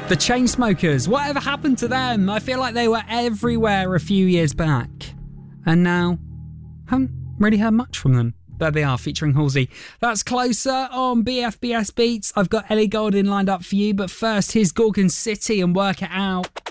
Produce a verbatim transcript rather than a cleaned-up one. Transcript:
The Chainsmokers, whatever happened to them? I feel like they were everywhere a few years back. And now, haven't really heard much from them. There they are, featuring Halsey. That's Closer on B F B S Beats. I've got Ellie Goulding lined up for you, but first, here's Gorgon City and Work It Out.